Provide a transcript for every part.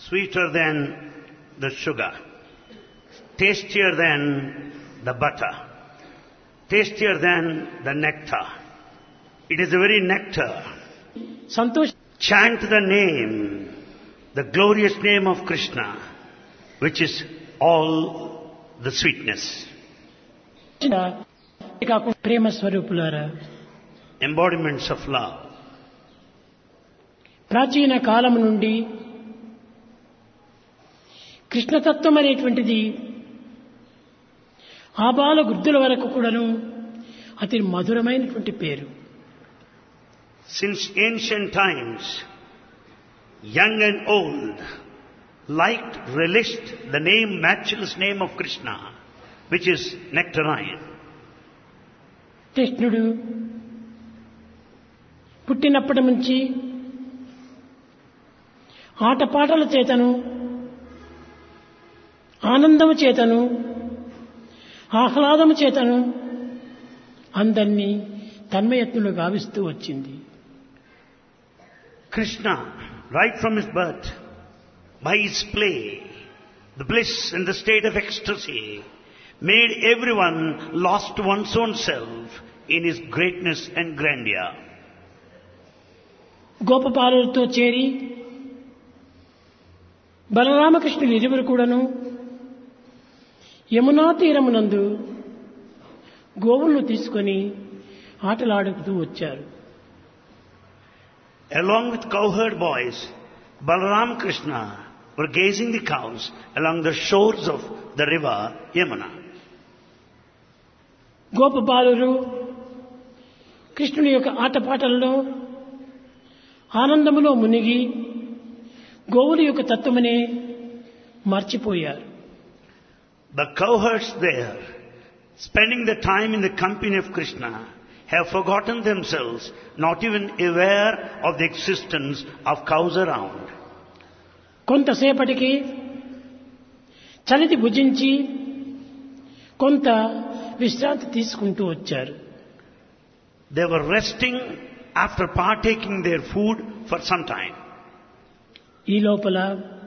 sweeter than the sugar, tastier than the butter, tastier than the nectar. It is the very nectar. సంతోష Chant the name, the glorious name of Krishna, which is all the sweetness. కాకుండా ప్రేమ స్వరూపులారా, Embodiments of love. ప్రాచీన కాలం నుండి కృష్ణతత్వం అనేటువంటిది ఆబాల వృద్ధుల వరకు కూడాను అతి మధురమైనటువంటి పేరు. Since ancient times, young and old liked, relished the name, matchless name of Krishna, which is nectarine. కృష్ణుడు పుట్టినప్పటి నుంచి ఆటపాటల చేతను, ఆనందము చేతను, ఆహ్లాదము చేతను అందరినీ తన్మయత్నులు గావిస్తూ వచ్చింది. Krishna, right from his birth, by his play, the bliss and the state of ecstasy, made everyone lost one's own self in his greatness and grandeur. గోపబాలులతో చేరి బలరామకృష్ణులు ఇరువురు కూడాను యమునా తీరమునందు గోవులను తీసుకొని ఆటలాడుతూ వచ్చారు. Along with cowherd boys, Balaram Krishna were gazing the cows along the shores of the river Yamuna. గోపబాలురు కృష్ణుని యొక్క ఆటపాటల్లో ఆనందములో మునిగి గోవుల యొక్క తత్వమనే మర్చిపోయారు. The cowherds there, spending the time in the company of Krishna, have forgotten themselves, not even aware of the existence of cows around. కొంతసేపటికి చలితి భుజించి కొంత విశ్రాంతి తీసుకుంటూ వచ్చారు. They were resting after partaking their food for some time. ఈ లోపల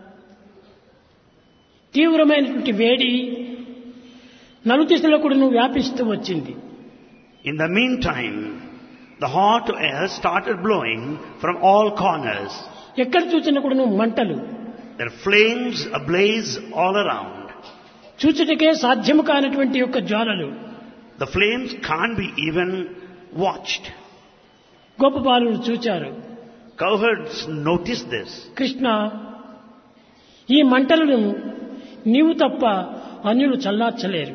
తీవ్రమైనటువంటి వేడి నలుదిశలో కూడా వ్యాపిస్తూ వచ్చింది. In the meantime, the hot air started blowing from all corners. ఎక్కడ చూసినా కూడా మంటలు, There are flames ablaze all around. చూచుటకే సాధ్యము కానటువంటి యొక్క జ్వాలలు. The flames can't be even watched. గోపబాలురు చూచారు. Cowherds noticed this. కృష్ణ, ఈ మంటలను నీవు తప్ప అన్యులు చల్లార్చలేరు.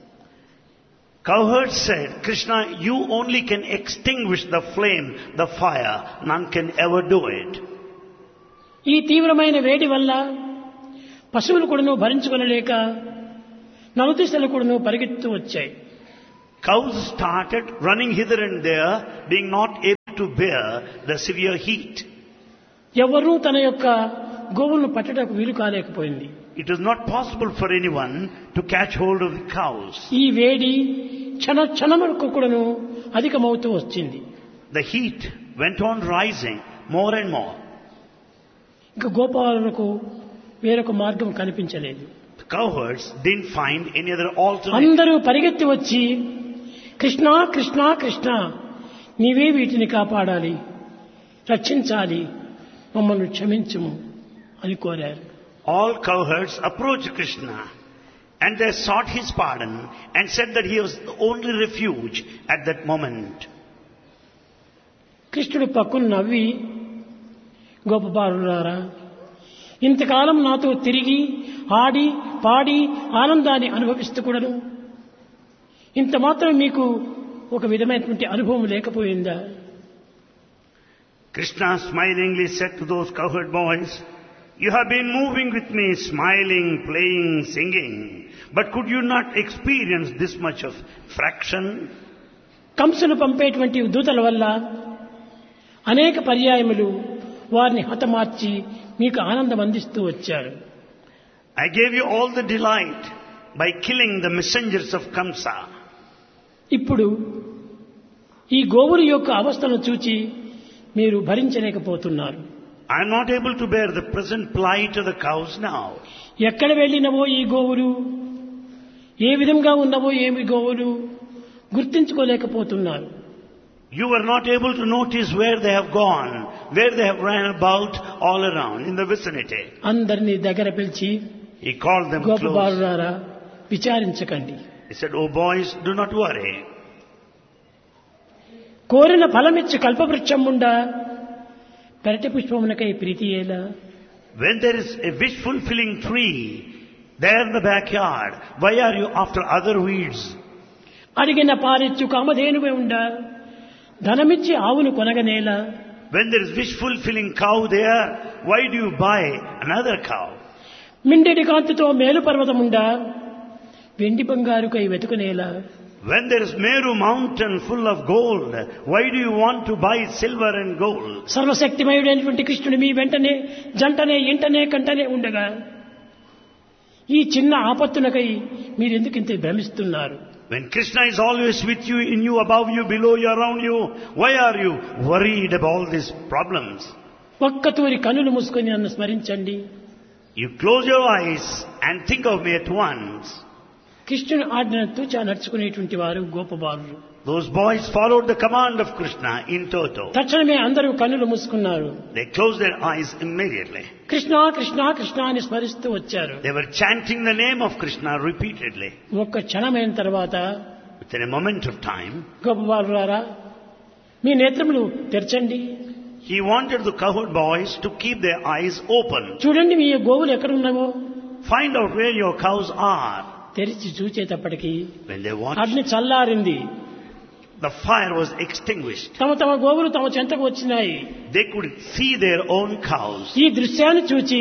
Cowherds said, Krishna, you only can extinguish the flame, the fire. None can ever do it. ఈ తీవ్రమైన వేడి వల్ల పశువులు కూడాను భరించుకొనలేక నలుదిశలు కూడాను పరిగెత్తు వచ్చాయి. Cows started running hither and there, being not able to bear the severe heat. ఎవరూ తన యొక్క గోవులను పట్టడానికి వీలు కాలేకపోయింది. It was not possible for anyone to catch hold of the cows. ఈ వేడి క్షణములకు కూడాను అధికమవుతూ వచ్చింది. The heat went on rising more and more. ఇంకా గోపాలకు వేరొక మార్గం కనిపించలేదు. The cowherds didn't find any other alternative. అందరూ పరిగెత్తి వచ్చి కృష్ణ కృష్ణ కృష్ణ, నీవే వీటిని కాపాడాలి, రక్షించాలి, మమ్మల్ని క్షమించుము అని కోరారు. All cowherds approached Krishna and they sought his pardon and said that he was the only refuge at that moment. కృష్ణుడు పక్కన నవ్వి, గోపబాలులారా, ఇంతకాలం నాతో తిరిగి ఆడి పాడి ఆనందాన్ని అనుభవిస్తూ కూడాను ఇంత మాత్రం మీకు ఒక విధమైనటువంటి అనుభవం లేకపోయిందా? Krishna smilingly said to those cowherd boys, you have been moving with me, smiling, playing, singing, but could you not experience this much of fraction? కంసులు పంపేటువంటి దూతల వల్ల అనేక పర్యాయములు వారిని హతమార్చి మీకు ఆనందం అందిస్తూ వచ్చారు. I gave you all the delight by killing the messengers of Kamsa. ఇప్పుడు ఈ గోవుల యొక్క అవస్థను చూచి మీరు భరించలేకపోతున్నారు. I am not able to bear the present plight of the cows now. ఎక్కడ వెళ్ళినవో ఈ గోవులు, ఏ విధంగా ఉన్నవో ఏమి గోవులు గుర్తించుకోలేకపోతున్నారు. You were not able to notice where they have gone, where they have ran about all around in the vicinity. అందరినీ దగ్గర పిలిచి, He called them close. గోపబాలులారా విచారించకండి. He said, "Oh boys, do not worry. కోరిన ఫలమిచ్చి కల్పవృక్షముండా పెరటి పుష్పమునకై ప్రీతి ఏలా. When there is a wish-fulfilling tree there in the backyard, why are you after other weeds? అడిగిన పారిచ్చు కామధేనువే ఉండా ధనమిచ్చి ఆవును కొనగనేలా. When there is wish-fulfilling cow there, why do you buy another cow? మిండెడి కాంతితో మేలు పర్వతముండా వెండి బంగారుకై వెతుకునేలా. When there is Meru mountain full of gold, why do you want to buy silver and gold? సర్వశక్తిమయుడైనటువంటి కృష్ణుడు మీ వెంటనే జంటనే ఇంటనే కంటనే ఉండగా ఈ చిన్న ఆపత్తునకై మీరెందుకు ఇంత భ్రమిస్తున్నారు? When Krishna is always with you, in you, above you, below you, around you, why are you worried about all these problems? ఒక్కతూరి కన్నులు మూసుకొని నన్ను స్మరించండి. You close your eyes and think of me at once. కృష్ణుని ఆజ్ఞను తూచా నడుచుకునేటువంటి వారు గోపబాలురు. Those boys followed the command of Krishna in toto. తక్షణమే అందరూ కన్నులు మూసుకున్నారు. They closed their eyes immediately. Krishna Krishna Krishna అని స్మరిస్తూ వచ్చారు. They were chanting the name of Krishna repeatedly. ఒక్క క్షణమైన తర్వాత Within a moment of time, గోపబాలురారా మీ నేత్రములు తెరచండి. he wanted the cowherd boys to keep their eyes open. చూడండి మీ గోవులు ఎక్కడ ఉన్నావో. Find out where your cows are. తెరిచి చూచేటప్పటికి When they watched, అగ్ని చల్లారింది. the fire was extinguished. తమ తమ గోవులు తమ చెంతకు వచ్చినాయి. They could see their own cows. ఈ దృశ్యాన్ని చూచి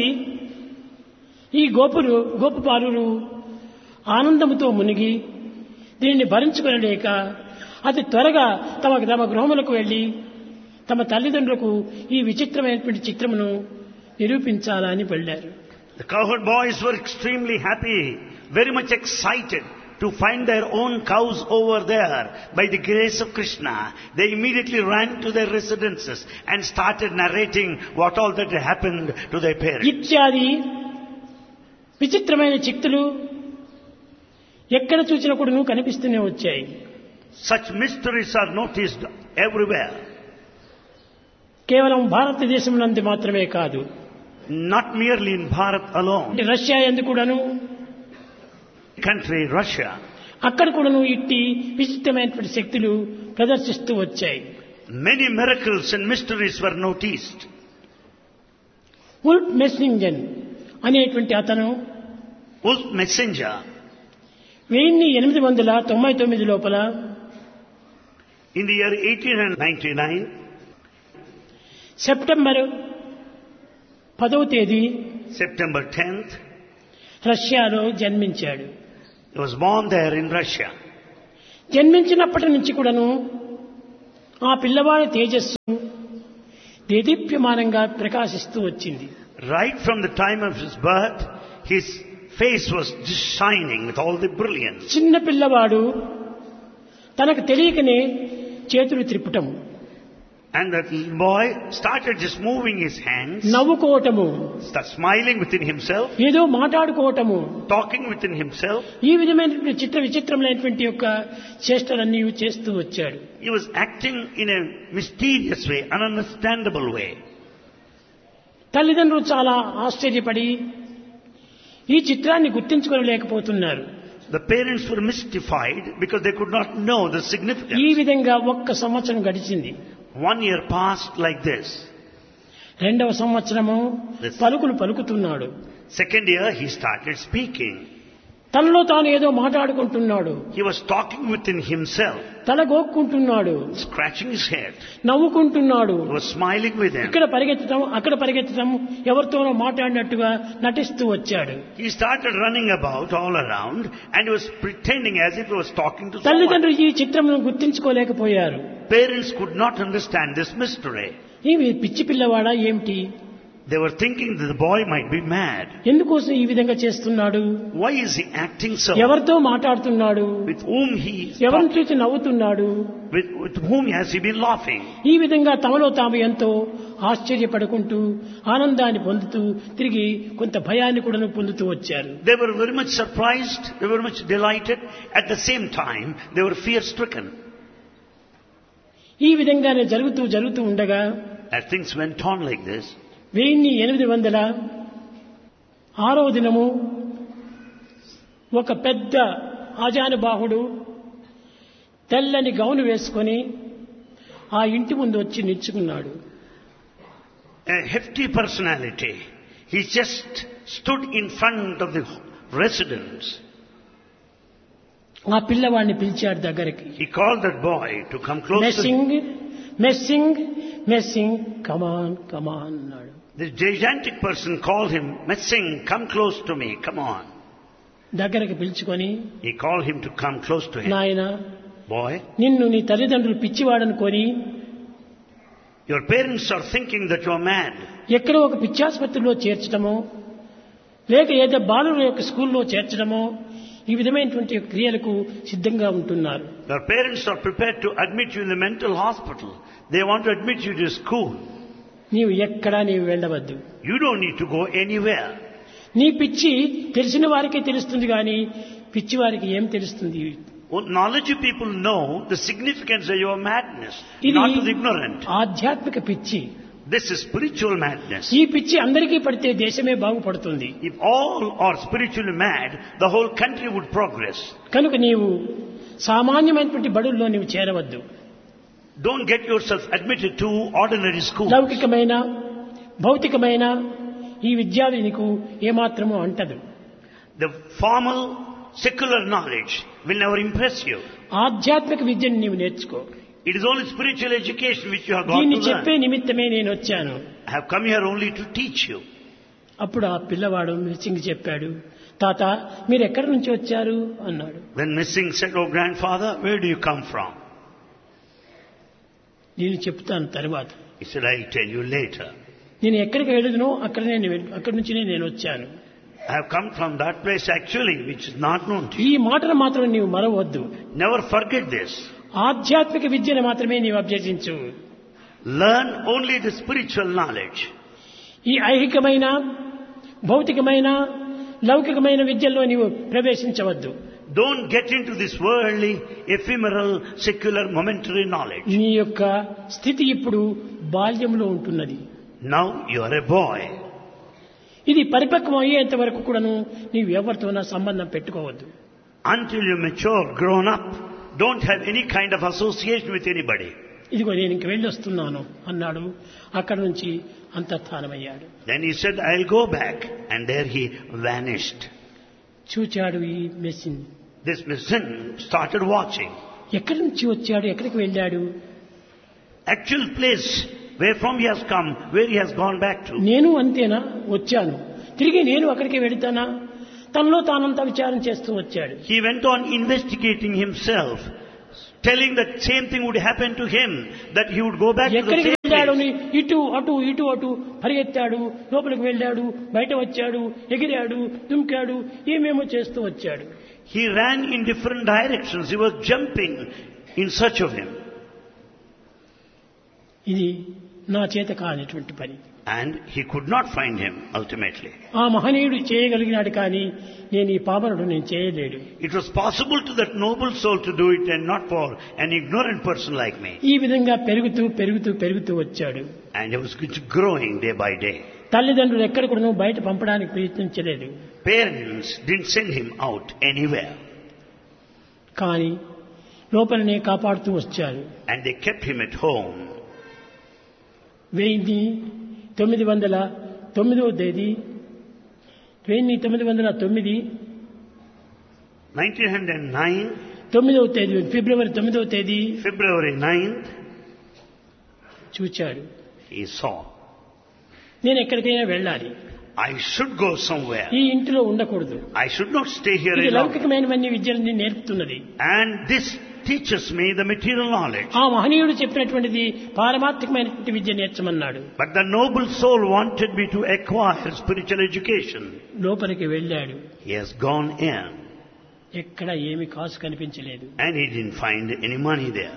ఈ గోపబాలురు ఆనందముతో మునిగి దీనిని భరించుకొనలేక అతి త్వరగా తమ గృహములకు వెళ్లి తమ తల్లిదండ్రులకు ఈ విచిత్రమైనటువంటి చిత్రమును నిరూపించాలని వెళ్ళారు. The cowherd boys were extremely happy, very much excited to find their own cows over there. By the grace of Krishna, they immediately ran to their residences and started narrating what all that had happened to their parents. ఇత్యాది విచిత్రమైన చిత్తులు ఎక్కడ చూసినా కూడా కనిపిస్తూనే వచ్చాయి. Such mysteries are noticed everywhere. కేవలం భారతదేశం నందు మాత్రమే కాదు, Not merely in Bharat alone. Russia యందు కూడాను, Country Russia, అక్కడ కూడాను ఇట్టి విచిత్రమైనటువంటి శక్తులు ప్రదర్శిస్తూ వచ్చాయి. many miracles and mysteries were noticed. Wolf మెస్సింజన్ అనేటువంటి అతను Wolf Messenger, 1899 లోపల in the year 1899, సెప్టెంబర్ 10వ తేదీ September 10th, రష్యాలో జన్మించాడు. he was born there in Russia. జన్మించినప్పటి నుంచి కూడాను ఆ పిల్లవాడి తేజస్సు దేదీప్యమానంగా ప్రకాశిస్తూ వచ్చింది. Right from the time of his birth, his face was just shining with all the brilliance. చిన్న పిల్లవాడు తనకు తెలియకనే చేతులు త్రిప్పటం, And that little boy started just moving his hands, నవ్వుకోవటము, start smiling within himself, ఏదో మాట్లాడుకోవటము, talking within himself. ఈ విధమైనటువంటి విచిత్రమైనటువంటి యొక్క చేష్టలన్నీ చేస్తూ వచ్చాడు. He was acting in a mysterious way, an ununderstandable way. తల్లిదండ్రులు చాలా ఆశ్చర్యపడి ఈ చిత్రాన్ని గుర్తించుకోలేకపోతున్నారు. The parents were mystified because they could not know the ఈ significance. విధంగా ఒక్క సంవత్సరం గడిచింది. 1 year passed like this. రెండవ సంవత్సరము పలుకులు పలుకుతున్నాడు. Second year, he started speaking. తనలో తాను ఏదో మాట్లాడుకుంటున్నాడు. He was talking within himself, తల గోక్కుంటున్నాడు, scratching his head. నవ్వుకుంటున్నాడు, He was smiling within. ఇక్కడ పరిగెత్తడం అక్కడ పరిగెత్తడం, ఎవరితోనో మాట్లాడినట్టుగా నటిస్తూ వచ్చాడు. He started running about all around and he was pretending as if he was talking to someone. తల్లిదండ్రులు ఈ చిత్రమును గుర్తించుకోలేకపోయారు. Parents could not understand this mystery. ఈ పిచ్చి పిల్లవాడా ఏమిటి, They were thinking that the boy might be mad. ఎందుకోసం ఈ విధంగా చేస్తున్నాడు? Why is he acting so? ఎవరితో మాట్లాడుతున్నాడు? With whom he is ఎవరిని talking? చూసి నవ్వుతున్నాడు? With whom has he been laughing? ఈ విధంగా తమలో తాము ఎంతో ఆశ్చర్యపడుకుంటూ ఆనందాన్ని పొందుతూ తిరిగి కొంత భయాన్ని కూడా పొందుతూ వచ్చారు. They were very much surprised. They were much delighted. At the same time, they were fear-stricken. ఈ విధంగానే జరుగుతూ ఉండగా As things went on like this, 1806వ దినము ఒక పెద్ద ఆజానుబాహుడు తెల్లని గౌను వేసుకొని ఆ ఇంటి ముందు వచ్చి నిల్చుకున్నాడు. a hefty personality, he just stood in front of the residence. ఆ పిల్లవాడిని పిలిచాడు దగ్గరికి. He called that boy to come close to him. Messing కమాన్ అన్నాడు. The gigantic person called him, Messing, come close to me, come on. దగ్గరికి పిలుచుకొని He called him to come close to him. నాయనా, Boy, నిన్ను నీ తల్లిదండ్రులు పిచ్చివాడనుకొని your parents are thinking that you are mad. ఎక్కడో ఒక పిచ్చాసుపత్రిలో చేర్చడమో లేక ఏదో బాలుల యొక్క స్కూల్లో చేర్చడమో ఈ విధమైనటువంటి క్రియలకు సిద్ధంగా ఉంటున్నారు. Your parents are prepared to admit you in the mental hospital. They want to admit you to school. నీవు ఎక్కడా వెళ్ళవద్దు. You don't need to go anywhere. నీ పిచ్చి తెలిసిన వారికే తెలుస్తుంది కానీ పిచ్చి వారికి ఏం తెలుస్తుంది? Knowledge people know the significance of your madness, not to the ignorant. ఆధ్యాత్మిక పిచ్చి. This is spiritual madness. ఈ పిచ్చి అందరికీ పడితే దేశమే బాగుపడుతుంది. If all are spiritually mad, the whole country would progress. కనుక నీవు సామాన్యమైనటువంటి బడుల్లో నీవు చేరవద్దు. Don't get yourself admitted to ordinary school. లౌకికమైన భౌతికమైన ఈ విద్యలు నీకు ఏమాత్రమూ అంటదు. The formal secular knowledge will never impress you. ఆధ్యాత్మిక విద్యను నీవు నేర్చుకో. It is only spiritual education which you have got దీన్ని to చెప్పే learn. నిమిత్తమే నేను వచ్చాను. I have come here only to teach you. అప్పుడు ఆ పిల్లవాడు మెచ్చింగ్ చెప్పాడు, తాత మీరు ఎక్కడి నుంచి వచ్చారు అన్నాడు. When Missing said, "Oh grandfather, where do you come from?" నేను చెప్తాను తర్వాత. He said, "I'll tell you later. నేను ఎక్కడికి వెళ్ళదునో అక్కడి నుంచి నేను వచ్చాను. I have come from that place actually, which is not known to you. ఈ మాటను మాత్రం నీవు మరవద్దు. Never forget this. ఆధ్యాత్మిక విద్యను మాత్రమే నీవు అభ్యసించు. Learn only the spiritual knowledge. ఈ ఐహికమైన భౌతికమైన లౌకికమైన విద్యల్లో నీవు ప్రవేశించవద్దు. Don't get into this worldly, ephemeral, secular, momentary knowledge. నీ యొక్క స్థితి ఇప్పుడు బాల్యంలో ఉంటున్నది. Now you are a boy. ఇది పరిపక్వం అయ్యేంత వరకు కూడాను నీవు ఎవరితోనా సంబంధం పెట్టుకోవద్దు. Until you mature, grown up, don't have any kind of association with anybody. ఇదిగో నేను ఇంక వెళ్ళొస్తున్నాను అన్నాడు. అక్కడి నుంచి అంతర్ధానమయ్యాడు. Then he said, "I'll go back." And there he vanished. చూచాడు ఈ మెస్సిన్. This Messing started watching. ఎక్కడి నుంచి వచ్చాడు, ఎక్కడికి వెళ్ళాడు? Actual place where from he has come, where he has gone back to. నేను అంతేనా వచ్చాను, తిరిగి నేను అక్కడికి వెళ్తానా? తనలో తానంతా విచారం చేస్తూ వచ్చాడు. He went on investigating himself, telling that same thing would happen to him, that he would go back to the ఎక్కడికి same వెళ్ళాడు? place. ఇటు అటు పరిగెత్తాడు, లోపలికి వెళ్ళాడు, బయట వచ్చాడు, ఎగిరాడు, దుంకాడు, ఏమేమో చేస్తూ వచ్చాడు. He ran in different directions. He was jumping in search of him. ఇది నా చేత కానిటువంటి పని. And he could not find him ultimately. ఆ మహనీయుడు చేయగలిగినాడు కానీ నేను ఈ పామరుడు నేను చేయలేడు. It was possible to that noble soul to do it and not for an ignorant person like me. ఈ విధంగా పెరుగుతూ వచ్చాడు. And he was growing day by day. తల్లిదండ్రులు ఎక్కడ కూడా బయట పంపడానికి ప్రయత్నించలేదు. Parents didn't send him out anywhere. కానీ లోపలనే కాపాడుతూ వచ్చారు. And they kept him at home. 1909వ తేదీ 1909 ఫిబ్రవరి 9వ తేదీ February 9th చూచాడు. he saw, నేను ఎక్కడికైనా వెళ్ళాలి, I should go somewhere. ఈ ఇంటిలో ఉండకూడదు. I should not stay here ఇది alone. లౌకికమైనవన్నీ విద్యలన్నీ నేర్పుతున్నది. And this teaches me the material knowledge. ఆ మహనీయుడు చెప్పినటువంటిది పారమార్థికమైనటువంటి విద్య నేర్చమన్నాడు. But the noble soul wanted me to acquire spiritual education. లోపలికి వెళ్ళాడు. He has gone in. ఎక్కడ ఏమి కాసు కనిపించలేదు. And he didn't find any money there.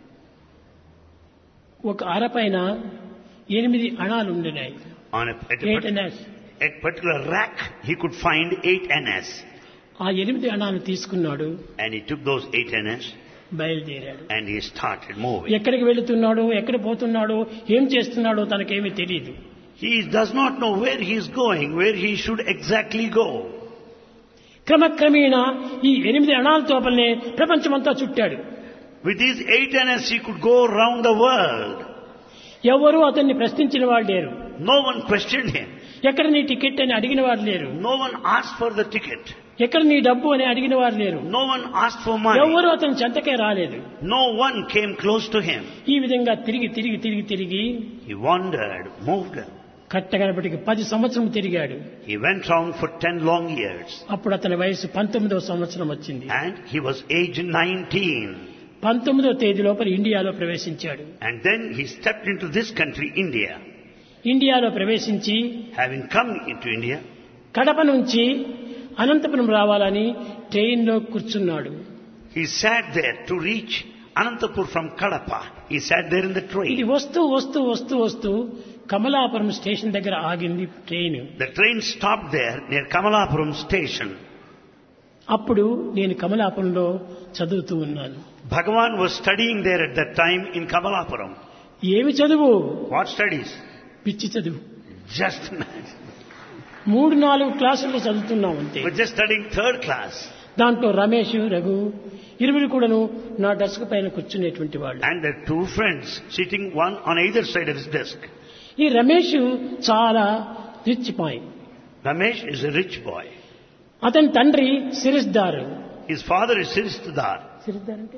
ఒక అరపైన 8 అణాలు ఉండినాయి. At particular rack, he could find 8 annas. ఆ 8 అణాలు తీసుకున్నాడు. And he took those 8 annas. బయలుదేరాడు. And he started moving. ఎక్కడికి వెళుతున్నాడో, ఎక్కడ పోతున్నాడో, ఏం చేస్తున్నాడో తనకేమీ తెలియదు. He does not know where he is going, where he should exactly go. క్రమక్రమేణా ఈ 8 అణాల తోపలనే ప్రపంచమంతా చుట్టాడు. With these 8 annas, he could go around the world. ఎవరు అతన్ని ప్రశ్నించిన వాళ్ళు లేరు. No one questioned him. ఎక్కడ నీ టికెట్ అని అడిగిన వారు లేరు. No one asked for the ticket. ఎక్కడ నీ డబ్బు అని అడిగిన వారు లేరు. No one asked for money. ఎవరు అతని చెంతకే రాలేదు. No one came close to him. ఈ విధంగా తిరిగి He wandered, moved. కట్టగడపటికి 10 సంవత్సరం తిరిగాడు. He went round for 10 long years. అప్పుడు అతని వయసు 19వ సంవత్సరం వచ్చింది. And he was aged 19. 19వ తేదీ లోపల ఇండియాలో ప్రవేశించాడు. And then he stepped into this country, India. ఇండియాలో ప్రవేశించి Having come into India, Kadapa నుంచి అనంతపురం రావాలని ట్రైన్లో కూర్చున్నాడు. he sat there to reach Anantapur from Kadapa. He sat there in the ఇది train. వస్తూ కమలాపురం స్టేషన్ దగ్గర ఆగింది train. The train stopped there near Kamalapuram station. అప్పుడు నేను కమలాపురంలో చదువుతూ ఉన్నాను. Bhagavan was studying there at that time in Kamalapuram. ఏమి చదువు? What studies? పిచ్చి చదువు. Just imagine. 3-4 క్లాసుల్లో చదువుతున్నాం అంతే. We're just studying 3rd class. దాంట్లో రమేష్, రఘు ఇరువురు కూడాను నా డెస్క్ పైన కూర్చునేటువంటి వాళ్ళు. And there are 2 friends sitting one on either side of his desk. ఈ రమేష్ చాలా rich bye. Ramesh is a rich boy. అతని తండ్రి సిరిస్దార్. His father is Sirisdar. సిరిస్దార్ అంటే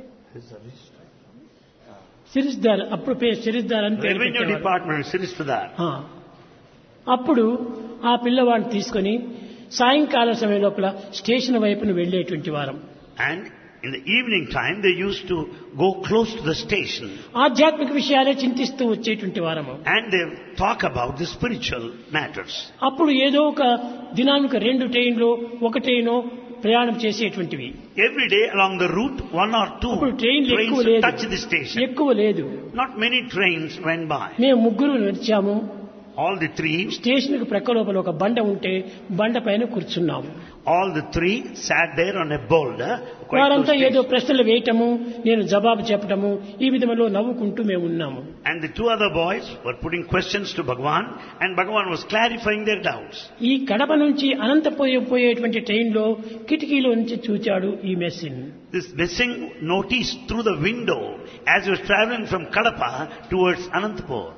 సిరిస్దార్. అప్పుడు సిరిస్దార్ అని పేరు Revenue పెట్టేవారు. department, Sirisdar. అప్పుడు ఆ పిల్లవాడిని తీసుకొని సాయంకాల సమయం లోపల స్టేషన్ వైపును వెళ్లేటువంటి వారం. And in the evening time, they used to go close to the station. ఆధ్యాత్మిక విషయాలే చింతిస్తూ వచ్చేటువంటి వారము. And they talk about the spiritual matters. అప్పుడు ఏదో ఒక దినానికి 2 ట్రైన్లు, 1 ట్రైను ప్రయాణం చేసేటువంటివి. Every day along the route, 1 or 2 అప్పుడు ట్రైన్లు ఎక్కువ trains లేదు. touch the station. ఎక్కువ లేదు. Not many trains went by. మేము 3 నడిచాము. All the 3, స్టేషన్ కు ప్రక్క లోపల ఒక బండ ఉంటే బండ పైన కూర్చున్నాము. all the 3 sat there on a boulder. quite వారంతా close ఏదో station. ప్రశ్నలు వేయటము, నేను జవాబు చెప్పటము, ఈ విధంలో నవ్వుకుంటూ మేము ఉన్నాము. And the 2 other boys were putting questions to Bhagavan, and Bhagavan was clarifying their doubts. ఈ కడప నుంచి అనంతపోయేటువంటి ట్రైన్లో కిటికీలో నుంచి చూచాడు ఈ మెస్సిన్. This missing noticed through the window as he was traveling from Kadapa towards Anantapur.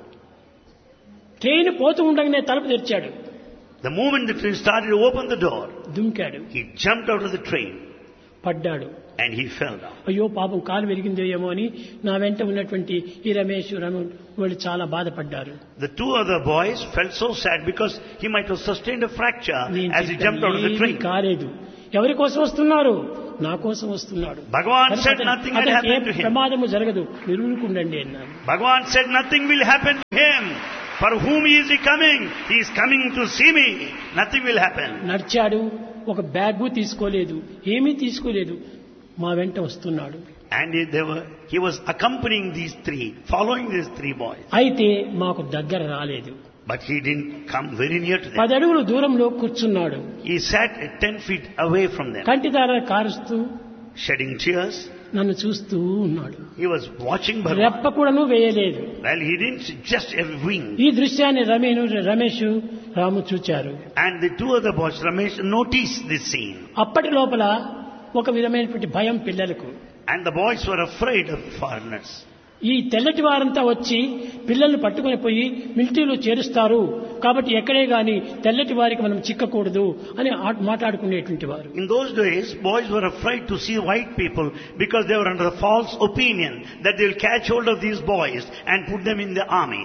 Train పోతూ ఉండగానే తలుపు తెరిచాడు. The moment the train started to open the door, దుంకాడు. he jumped out of the train పడ్డాడు. and he fell down. అయ్యో పాపం కాలు విరిగిందో ఏమో అని నా వెంట ఉన్నటువంటి ఈ రమేష్, రమణ్ వాళ్ళు చాలా బాధపడ్డారు. The 2 other boys felt so sad because he might have sustained a fracture as he jumped out of the train. కాలేదు. ఎవరి కోసం వస్తున్నారు? నా కోసం వస్తున్నాడు. Bhagavan said nothing had happened to him. ప్రమాదము జరగదు, నిరుకుండండి అన్నాడు. Bhagavan said nothing will happen to him. For whom is he coming? He is coming to see me. Nothing will happen. నడిచాడు. ఒక బ్యాగ్ తీసుకోలేదు, ఏమీ తీసుకోలేదు, మా వెంట వస్తున్నాడు. And he was accompanying these 3, following these 3 boys. అయితే మాకు దగ్గర రాలేదు. But he didn't come very near to them. 10 అడుగుల దూరంలో కూర్చున్నాడు. He sat 10 feet away from them, కంటిదార కారుస్తూ shedding tears. నన్ను చూస్తూ ఉన్నాడు. He was watching Bhagavan. రెప్ప కూడాను వేయలేదు. Well, he didn't just a wink. ఈ దృశ్యాన్ని రమేష్, రాము చూచారు. And the 2 other boys, Ramesh, noticed this scene. అప్పటి లోపల ఒక విధమైనటువంటి భయం పిల్లలకు. And the boys were afraid of foreigners. ఈ తెల్లటి వారంతా వచ్చి పిల్లల్ని పట్టుకొని పోయి మిలిటరీలో చేరుస్తారు, కాబట్టి ఎక్కడే గాని తెల్లటి వారికి మనం చిక్కకూడదు అని మాట్లాడుకునేటువంటి వారు. In those days, boys were afraid to see white people because they were under the false opinion that they will catch hold of these boys and put them in the army.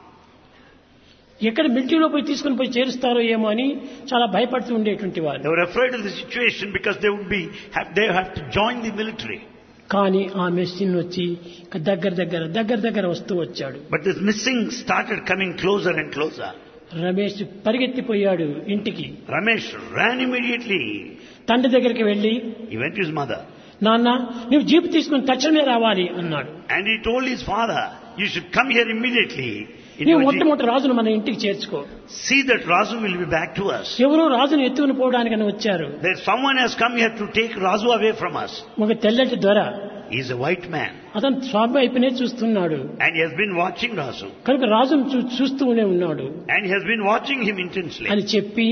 ఎక్కడ మిలిటరీలో పోయి తీసుకుని పోయి చేరుస్తారో ఏమో అని చాలా భయపడుతూ ఉండేటువంటి వారు. They were afraid of the situation because they have to join the military. కానీ ఆ మెషిన్ వచ్చి దగ్గర వస్తూ వచ్చాడు. But this missing started coming closer and closer. Ramesh పరిగెత్తిపోయాడు ఇంటికి. Ramesh ran immediately. తండ్రి దగ్గరికి వెళ్లి, He went to his mother. నాన్న నువ్వు జీప్ తీసుకుని తక్షణమే రావాలి అన్నాడు. And he told his father, you should come here immediately. నువ్వు మొట్టమొదటి రాజును మన ఇంటికి చేర్చుకో. See that Razu will be back to us. ఎవరో రాజును ఎత్తుకుని పోవడానికని వచ్చారు. There someone has come here to take Razu away from us. ఒక తెల్లటి దొర. He is a white man. అతను స్వామి వైపునే చూస్తున్నాడు. And he has been watching Razu. కనుక రాజును చూస్తూనే ఉన్నాడు. And he has been watching him intensely. అని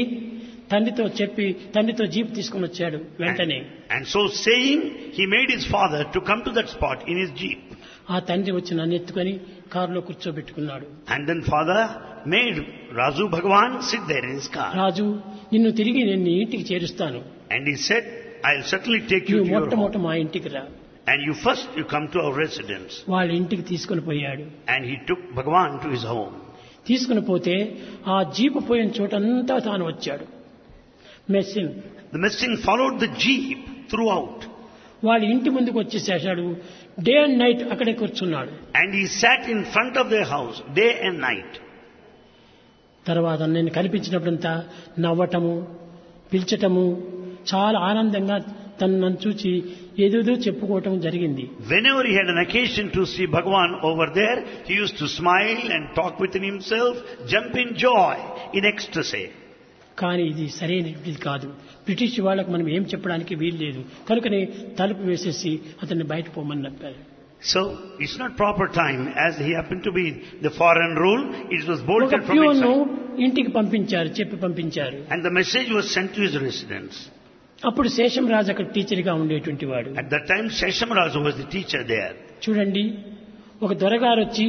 తండ్రితో జీప్ తీసుకుని వచ్చాడు వెంటనే. And so saying, he made his father to come to that spot in his jeep. ఆ తండ్రి వచ్చి నన్ను ఎత్తుకొని కారులో కూర్చోబెట్టుకున్నాడు. And then father made Razu Bhagwan sit there in his car. రాజు, నిన్ను తిరిగి నేను నీ ఇంటికి చేరుస్తాను. And he said, I'll certainly take you to your మొట్టమొదట home. మా ఇంటికి రా. And you come to our residence. వాళ్ళ ఇంటికి తీసుకుని పోయాడు. And he took Bhagwan to his home. తీసుకుని పోతే ఆ జీపు పోయిన చోటంతా తాను వచ్చాడు. Machine. The machine followed the jeep throughout. వాళ్ళ ఇంటి ముందుకు వచ్చేసేసాడు. డే అండ్ నైట్ అక్కడే కూర్చున్నాడు. And he sat in front of their house day and night. తర్వాత నేను కనిపించినప్పుడంతా నవ్వటము, పిలిచటము, చాలా ఆనందంగా నన్ను చూచి ఏదేదో చెప్పుకోవటం జరిగింది. Whenever he had an occasion to see Bhagwan over there, he used to smile and talk within himself, jump in joy, in ecstasy. కానీ ఇది సరైనది కాదు. బ్రిటిష్ వాళ్ళకు మనం ఏం చెప్పడానికి వీలు లేదు. కనుకనే తలుపు వేసేసి అతన్ని బయట పోమని చెప్పారు. So it's not proper time, as he happened to be the foreign rule. It was bolted from inside. ఇంటికి పంపించారు. And the message was sent to his residence. అప్పుడు శేషంరాజు అక్కడ టీచర్ గా ఉండేటువంటి వాడు. At that time, Seshamrazu was the teacher there. చూడండి, ఒక దొరగారు వచ్చి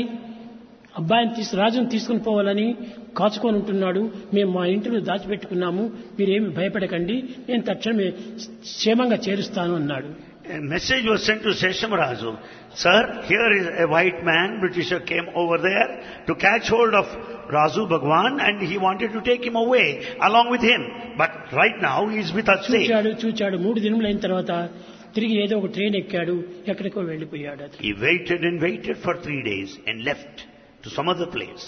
రాజును తీసుకుని పోవాలని కాచుకొని ఉంటున్నాడు. మేము మా ఇంటిలో దాచిపెట్టుకున్నాము, మీరేమి భయపడకండి, నేను తక్షణమే క్షేమంగా చేరుస్తాను అన్నాడు. A message was sent to Seshamrazu. Sir, here is a white man, Britisher came over there to catch hold of Razu Bhagwan and he wanted to take him away along with him. But right now he is with us safe. చూచాడు 3 దినములైన తర్వాత తిరిగి ఏదో ఒక train ఎక్కాడు, ఎక్కడికో వెళ్ళిపోయాడు. He waited and waited for 3 days and left to some other place.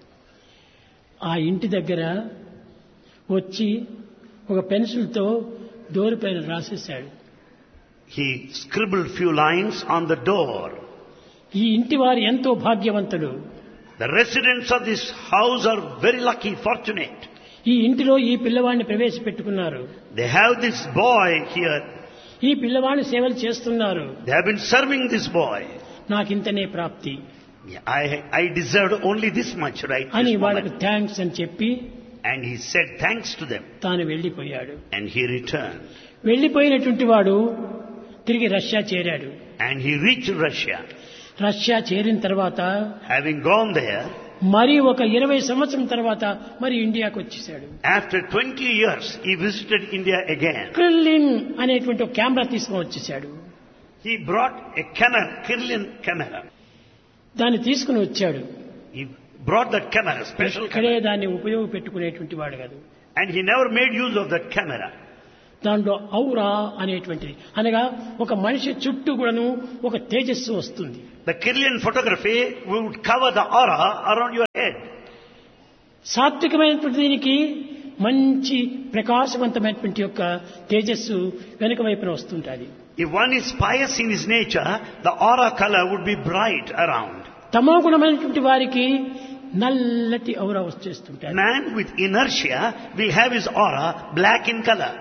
ఆ ఇంటి దగ్గర వచ్చి ఒక పెన్సిల్తో డోర్ పైన రాసేశాడు. He scribbled few lines on the door. ఈ ఇంటి వారు ఎంతో భాగ్యవంతులు. The residents of this house are very lucky, fortunate. ఈ ఇంటిలో ఈ పిల్లవాడిని ప్రవేశపెట్టుకున్నారు. They have this boy here. ఈ పిల్లవాడిని సేవలు చేస్తున్నారు. They have been serving this boy. నాకింతనే ప్రాప్తి. I deserved only this much right అని this వాళ్ళకి moment. థ్యాంక్స్ అని చెప్పి And he said thanks to them. తాను వెళ్ళిపోయాడు. And he returned. వెళ్ళిపోయినటువంటి వాడు తిరిగి రష్యా చేరాడు. And he reached Russia. Russia చేరిన తర్వాత Having gone there, మరి ఒక 20 సంవత్సరం తర్వాత మరి ఇండియాకు వచ్చేసాడు. after 20 years, he visited India again. క్రిల్లిన్ అనేటువంటి ఒక కెమెరా తీసుకొని వచ్చేసాడు. He brought a camera, Kirlian camera. దాన్ని తీసుకుని వచ్చాడు. He brought that camera, special ఇక్కడే camera. దాన్ని ఉపయోగపెట్టుకునేటువంటి వాడు కాదు. And he never made use of that camera. దాంట్లో ఔరా అనేటువంటిది, అనగా ఒక మనిషి చుట్టూ కూడాను ఒక తేజస్సు వస్తుంది. The Kirlian photography would cover the aura around your head. సాత్వికమైనటువంటి దీనికి మంచి ప్రకాశవంతమైనటువంటి యొక్క తేజస్సు వెనుక వైపున వస్తుంటుంది. If one is pious in his nature, the aura color would be bright around. తమో గుణమైనటువంటి వారికి నల్లటి ఔరా వచ్చేస్తుంటాయి. Man with inertia will have his aura black in color.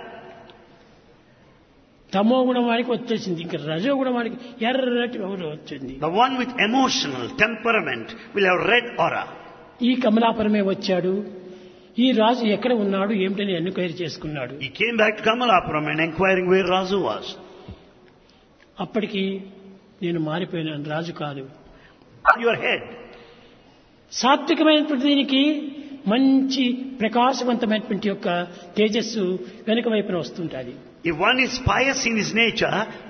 తమో గుణం వాడికి వచ్చేసింది, ఇంకా రజో గుణం వాడికి ఎర్రటి ఔరా వచ్చింది. The one with emotional temperament will have red aura. ఈ కమలాపురమే వచ్చాడు. ఈ రాజు ఎక్కడ ఉన్నాడు ఏమిటని ఎన్క్వైరీ చేసుకున్నాడు. He came back to Kamalapuram and inquiring where Razu was. అప్పటికి నేను మారిపోయినాను, రాజు కాదు. Your head. సాత్వికమైనటువంటి దీనికి మంచి ప్రకాశవంతమైనటువంటి యొక్క తేజస్సు వెనుక వైపున వస్తుంటుంది. If one is pious in his nature,